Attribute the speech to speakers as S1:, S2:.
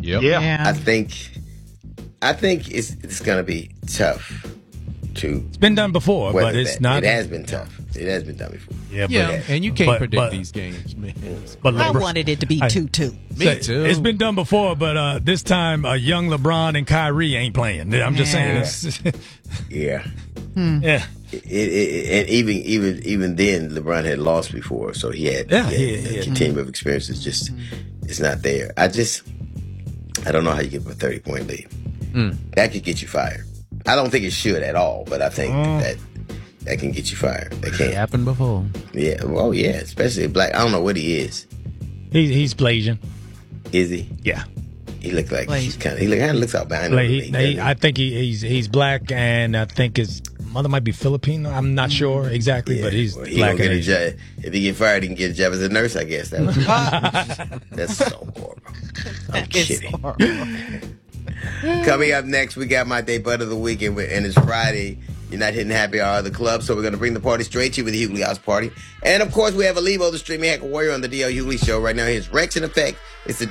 S1: Yep.
S2: Yeah.
S3: I think it's going to be tough to.
S4: It's been done before, but
S3: weather
S4: it's
S3: that.
S4: not.
S3: It has been tough. It has been done before.
S1: Yeah, and you can't predict
S4: but-
S1: these games, man.
S4: But
S2: I
S4: LeBron-
S2: wanted it to be 2-2.
S1: Me too.
S4: It's been done before, but this time young LeBron and Kyrie ain't playing. I'm just saying.
S3: Yeah.
S4: Yeah.
S3: And even then, LeBron had lost before, so he had a continuum of experience. It's just it's not there. I don't know how you get a 30-point lead. That could get you fired. I don't think it should at all, but I think that can get you fired. That
S1: It
S3: can't.
S1: happened before.
S3: Yeah. Oh yeah. Especially black. I don't know what he is.
S4: He's Blasian.
S3: Is he?
S4: Yeah.
S3: He looked like he's
S2: Blasian.
S3: kind of. He kind of looks albino.
S4: I think he's black, and I think his mother might be Filipino. I'm not sure exactly, but he's
S3: he
S4: black.
S3: gonna
S4: And
S3: get a job. If he get fired, he can get a job as a nurse. I guess that was. That's so horrible. I'm kidding. Coming up next, we got my day butt of the week, and it's Friday. You're not hitting happy hour of the club, so we're going to bring the party straight to you with the Hughley House Party. And, of course, we have Alivo, the streaming hacker warrior, on the D.L. Hughley Show. Right now, here's Rex in effect. It's the